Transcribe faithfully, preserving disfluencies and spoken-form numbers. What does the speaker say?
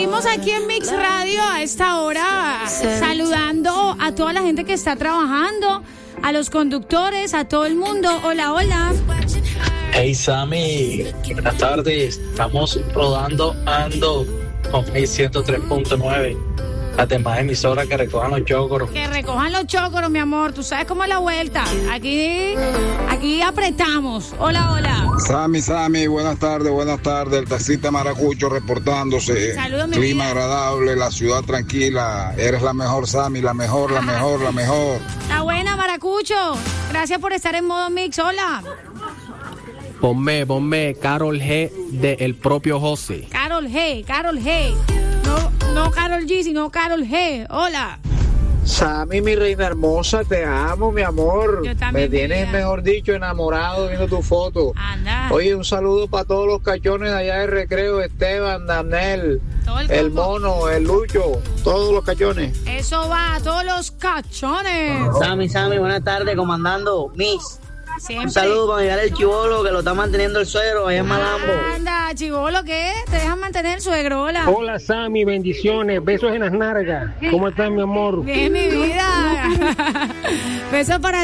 Seguimos aquí en Mix Radio a esta hora, saludando a toda la gente que está trabajando, a los conductores, a todo el mundo. Hola, hola. Hey Sammy, buenas tardes. Estamos rodando Ando con Mix ciento tres punto nueve. Las demás emisoras que recojan los chócoros. Que recojan los chócoros, mi amor. Tú sabes cómo es la vuelta. Aquí, aquí apretamos. Hola, hola. Sammy, Sammy, buenas tardes, buenas tardes. El taxista Maracucho reportándose. Saludos, mi Clima vida. agradable, la ciudad tranquila. Eres la mejor, Sammy, la mejor, la mejor, la mejor. Está buena, Maracucho. Gracias por estar en modo Mix. Hola. Ponme, ponme Karol G de El Propio José. Karol G, Karol G. No, no Karol G, sino Karol G. Hola. Sammy, mi reina hermosa, te amo, mi amor. Yo también, Me tienes, mi vida. mejor dicho, enamorado viendo tu foto. Anda. Oye, un saludo para todos los cachones de allá de Recreo, Esteban, Daniel, Todo el el combo. mono, el Lucho, todos los cachones. Eso va a todos los cachones. Sammy, Sammy, buenas tardes, comandando Miss. Siempre. Un saludo para llegar el chivolo que lo está manteniendo el suegro allá en Malambo. Anda, chivolo, ¿qué? Te dejan mantener el suegro, hola. Hola Sammy, bendiciones, besos en las nalgas. ¿Cómo estás, mi amor? Bien, mi vida. Besos para